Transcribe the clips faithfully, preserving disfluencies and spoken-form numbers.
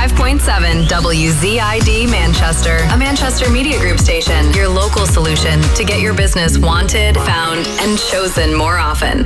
ninety-five point seven W Z I D Manchester, a Manchester Media Group station. Your local solution to get your business wanted, found, and chosen more often.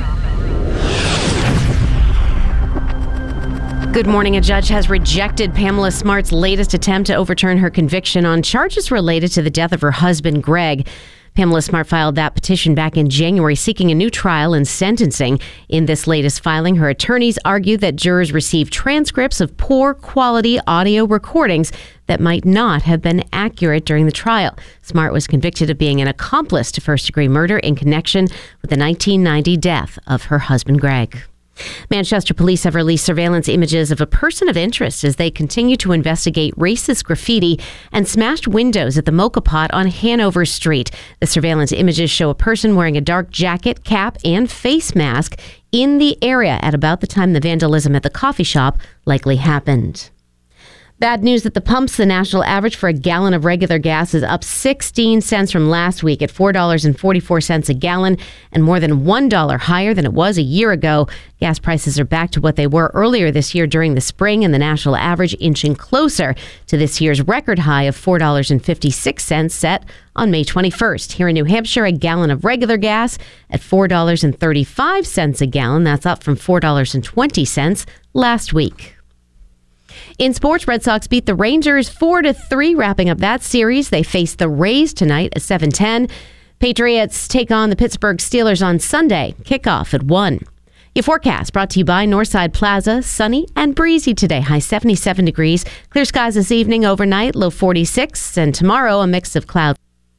Good morning. A judge has rejected Pamela Smart's latest attempt to overturn her conviction on charges related to the death of her husband, Greg. Pamela Smart filed that petition back in January, seeking a new trial and sentencing. In this latest filing, her attorneys argue that jurors received transcripts of poor quality audio recordings that might not have been accurate during the trial. Smart was convicted of being an accomplice to first-degree murder in connection with the nineteen ninety death of her husband, Greg. Manchester police have released surveillance images of a person of interest as they continue to investigate racist graffiti and smashed windows at the Mocha Pot on Hanover Street. The surveillance images show a person wearing a dark jacket, cap, and face mask in the area at about the time the vandalism at the coffee shop likely happened. Bad news at the pumps. The national average for a gallon of regular gas is up sixteen cents from last week at four dollars and forty-four cents a gallon and more than one dollar higher than it was a year ago. Gas prices are back to what they were earlier this year during the spring, and the national average inching closer to this year's record high of four dollars and fifty-six cents set on May twenty-first. Here in New Hampshire, a gallon of regular gas at four dollars and thirty-five cents a gallon. That's up from four dollars and twenty cents last week. In sports, Red Sox beat the Rangers four to three, wrapping up that series. They face the Rays tonight at seven ten. Patriots take on the Pittsburgh Steelers on Sunday. Kickoff at one. Your forecast brought to you by Northside Plaza. Sunny and breezy today. High seventy-seven degrees. Clear skies this evening, overnight, low forty-six. And tomorrow, a mix of clouds.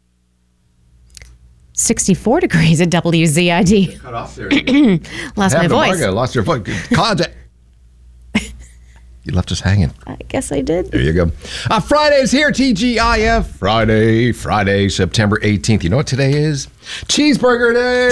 sixty-four degrees at W Z I D. Cut off there. Lost my voice. Marga, lost your voice. Clouds. You left us hanging. I guess I did. There you go. Uh, Friday's here, T G I F. Friday, Friday, September eighteenth. You know what today is? Cheeseburger Day.